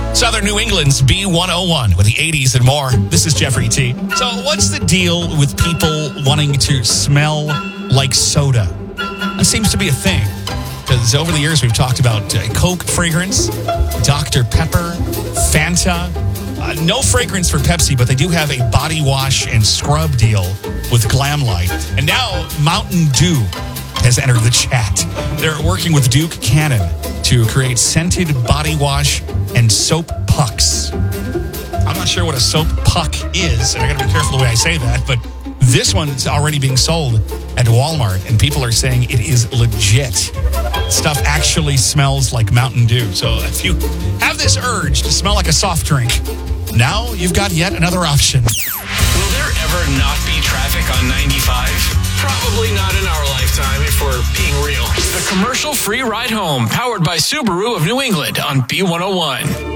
Southern New England's B101 with the 80s and more. This is Jeffrey T. So what's the deal with people wanting to smell like soda? That seems to be a thing. Because over the years, we've talked about Coke fragrance, Dr. Pepper, Fanta. No fragrance for Pepsi, but they do have a body wash and scrub deal with Glamlight. And now Mountain Dew has entered the chat. They're working with Duke Cannon to create scented body wash and soap pucks. I'm not sure what a soap puck is, and I gotta be careful the way I say that, but this one's already being sold at Walmart, and people are saying it is legit. Stuff actually smells like Mountain Dew. So if you have this urge to smell like a soft drink, now you've got yet another option. Will there ever not be traffic on 95? Probably not in our lifetime, if we're being real. The commercial-free ride home, powered by Subaru of New England on B101.